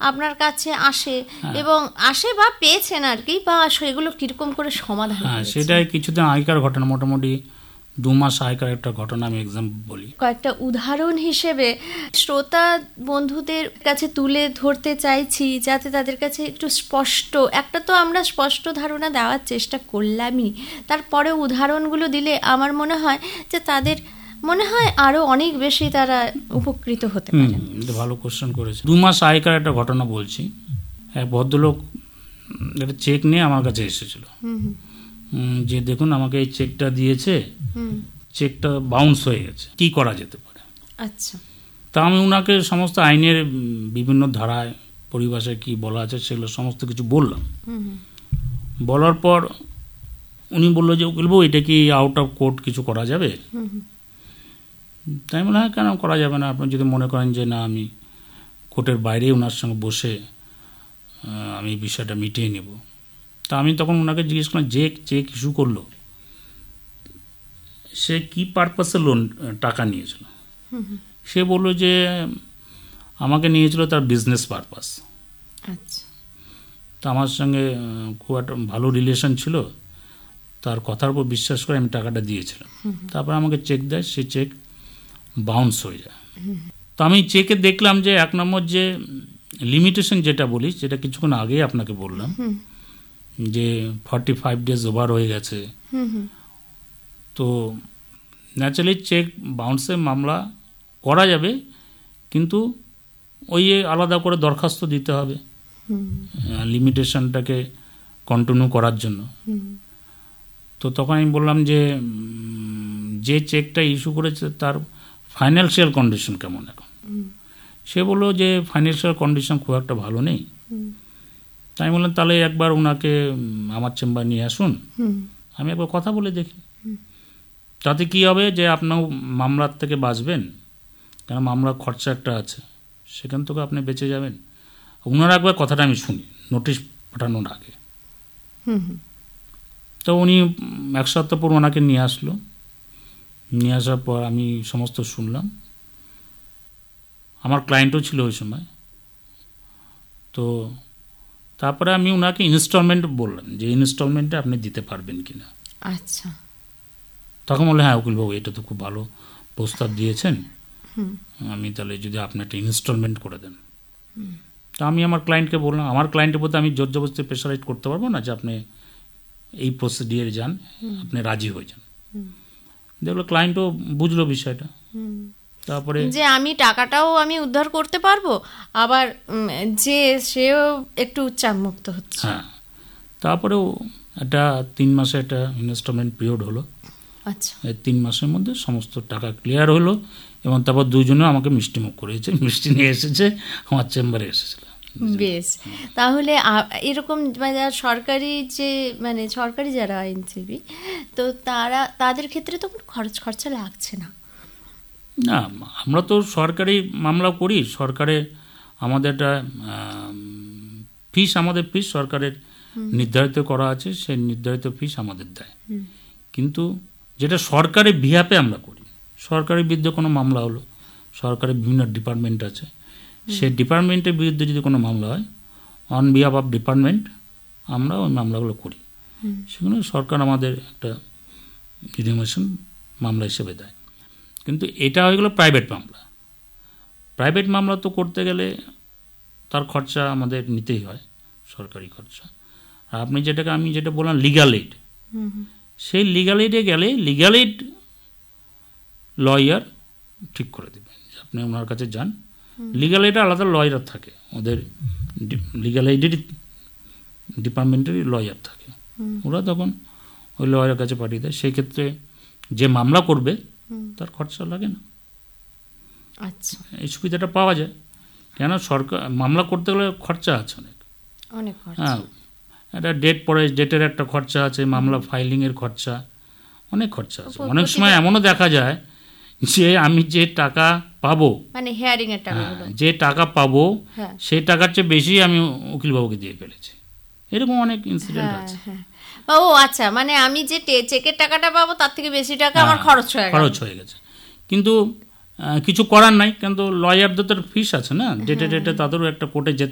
আপনার কাছে আসে এবং আসে বা পেয়েছেন আর কি, বা সেগুলো কিরকম করে সমাধান? হ্যাঁ, সেটাই কিছুদিন আগেকার ঘটনা, মোটামুটি 2 মাস আগেকার একটা ঘটনা আমি এক্সাম্পল বলি। কয়েকটা উদাহরণ হিসেবে শ্রোতা বন্ধুদের কাছে তুলে ধরতে চাইছি, যাতে তাদের কাছে একটু স্পষ্ট, একটা তো আমরা স্পষ্ট ধারণা দেওয়ার চেষ্টা করলামই, তারপরে উদাহরণগুলো দিলে আমার মনে হয় যে তাদের মনে হয় আরো অনেক বেশি তারা উপকৃত হতে পারে। ভালো কোশ্চেন করেছে। 2 মাস আগেকার একটা ঘটনা বলছি। এক ভদ্রলোক একটা চেক নিয়ে আমার কাছে এসেছিল, যে দেখুন আমাকে এই চেকটা দিয়েছে, চেকটা বাউন্স হয়ে গেছে, কি করা যেতে পারে। আচ্ছা। তা আমি ওনাকে সমস্ত আইনের বিভিন্ন ধারায় পরিভাষায় কি বলা আছে সেগুলো সমস্ত কিছু বললাম। বলার পর উনি বললো যে উকিলবাবু, এটা কি আউট অফ কোর্ট কিছু করা যাবে? তাই বলে, হ্যাঁ, কেন করা যাবে না, আপনি যদি মনে করেন যে না আমি কোর্টের বাইরে ওনার সঙ্গে বসে আমি বিষয়টা মিটিয়ে নেব। তা আমি তখন ওনাকে জিজ্ঞেস করলাম, যে চেক ইস্যু করলো সে কি পারপাসে লোন টাকা নিয়েছিল? সে বললো যে আমাকে নিয়েছিল তার বিজনেস পারপাস। আচ্ছা। তা আমার সঙ্গে খুব একটা ভালো রিলেশন ছিল, তার কথার উপর বিশ্বাস করে আমি টাকাটা দিয়েছিলাম। তারপর আমাকে চেক দেয়, সে চেক বাউন্স হয়ে যায়। তো আমি চেকে দেখলাম যে 1 নম্বর যে লিমিটেশন যেটা বলি, যেটা কিছুক্ষণ আগেই আপনাকে বললাম, যে 45 ডেজ ওভার হয়ে গেছে। তো ন্যাচারালি চেক বাউন্সের মামলা করা যাবে, কিন্তু ওই আলাদা করে দরখাস্ত দিতে হবে লিমিটেশনটাকে কন্টিনিউ করার জন্য। তো তখন আমি বললাম যে চেকটা ইস্যু করেছে তার ফাইন্যান্সিয়াল কন্ডিশন কেমন এখন? সে বললো যে ফাইন্যান্সিয়াল কন্ডিশন খুব একটা ভালো নেই। তাই বললাম তাহলে একবার ওনাকে আমার চেম্বার নিয়ে আসুন, আমি একবার কথা বলে দেখি। তাতে কি হবে যে আপনার মামলার থেকে বাঁচবেন, কারণ মামলার খরচা একটা আছে, সেখান থেকে আপনি বেঁচে যাবেন। ওনার একবার কথাটা আমি শুনি নোটিশ পাঠানোর আগে। তো উনি 1 সপ্তাহ পর ওনাকে নিয়ে আসলো। নিয়ে আসার পর আমি সমস্ত শুনলাম। আমার ক্লায়েন্টও ছিল ওই সময়। তো তারপরে আমি ওনাকে ইনস্টলমেন্ট বললাম যে ইনস্টলমেন্টে আপনি দিতে পারবেন কিনা। আচ্ছা। তখন বললেন, হ্যাঁ উকিলবাবু, এটা তো খুব ভালো প্রস্তাব দিয়েছেন, আমি তাহলে যদি আপনি একটা ইনস্টলমেন্ট করে দেন। তো আমি আমার ক্লায়েন্টকে বললাম, আমার ক্লায়েন্টের প্রতি আমি জোর জবরদস্তি প্রেশারাইজ করতে পারবো না যে আপনি এই প্রসিডিয়ারে যান, আপনি রাজি হয়ে যান। দেখলো ক্লায়েন্টও বুঝলো বিষয়টা। তারপরে যে আমি টাকাটাও আমি উদ্ধার করতে পারবো, আবার যে সেও একটু চাপমুক্ত হচ্ছে। হ্যাঁ, তারপরেও একটা 3 মাসে একটা ইনস্টলমেন্ট পিরিয়ড হলো। আচ্ছা। এই 3 মাসের মধ্যে সমস্ত টাকা ক্লিয়ার হলো, এবং তারপর দুজনে আমাকে মিষ্টিমুখ করেছে, মিষ্টি নিয়ে এসেছে, আমার চেম্বারে এসেছিল। বেশ, তাহলে এরকম সরকারি যে সরকারি যারা আইনজীবী, তো তাদের ক্ষেত্রে তো কোনো খরচা লাগছে না। না, আমরা তো সরকারি মামলা করি, সরকারের আমাদের একটা ফিস, আমাদের ফিস সরকারের নির্ধারিত করা আছে, সেই নির্ধারিত ফিস আমাদের দেয়। কিন্তু যেটা সরকারের বিহাপে আমরা করি, সরকারের বিরুদ্ধে কোনো মামলা হলো, সরকারের বিভিন্ন ডিপার্টমেন্ট আছে, সেই ডিপার্টমেন্টের বিরুদ্ধে যদি কোনো মামলা হয়, অন বিহাফ অফ ডিপার্টমেন্ট আমরা ওই মামলাগুলো করি। সেখানে সরকার আমাদের একটা রিনিউমেশন মামলা হিসেবে দেয়। কিন্তু এটা হয়ে গেল প্রাইভেট মামলা। প্রাইভেট মামলা তো করতে গেলে তার খরচা আমাদের নিতেই হয়, সরকারি খরচা। আর আপনি আমি যেটা বললাম লিগ্যাল এইড, সেই লিগ্যাল এইডে গেলে লিগ্যাল এইড লয়ার ঠিক করে দেবেন, আপনি ওনার কাছে যান। লিগ্যাল এইডে আলাদা লয়ার থাকে, ওদের লিগ্যাল এইডের ডিপার্টমেন্টেরই লয়ার থাকে, ওরা তখন ওই লয়ারের কাছে পাঠিয়ে দেয়। সেই ক্ষেত্রে যে মামলা করবে তার খরচা লাগে না। আচ্ছা, এই সুবিধাটা পাওয়া যায়। কেন সরকার মামলা করতে গেলে খরচা আছে অনেক। হ্যাঁ, একটা ডেট পরে, ডেটের একটা খরচা আছে, মামলা ফাইলিংয়ের খরচা, অনেক খরচা আছে। অনেক সময় এমনও দেখা যায় যে আমি যে টাকা পাবো, হিয়ারিং এর টাকা, যে টাকা পাবো সেই টাকার চেয়ে বেশি আমি উকিলবাবুকে দিয়ে ফেলেছি, এরকম অনেক ইনসিডেন্ট আছে। ও আচ্ছা, আমি যে চেকের টাকাটা পাবো তার থেকে বেশি টাকা আমার খরচ হয়ে গেছে। কিন্তু কিছু করার নাই, কিন্তু লয়ারদের তো ফিস আছে না, ডেটে তাদেরও একটা কোর্টে যেতে